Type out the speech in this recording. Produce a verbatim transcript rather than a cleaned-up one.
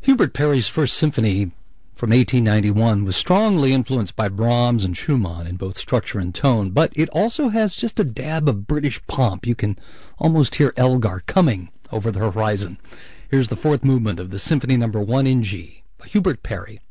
Hubert Parry's First Symphony from eighteen ninety-one was strongly influenced by Brahms and Schumann in both structure and tone, but it also has just a dab of British pomp. You can almost hear Elgar coming over the horizon. Here's the fourth movement of the Symphony Number one in G by Hubert Parry.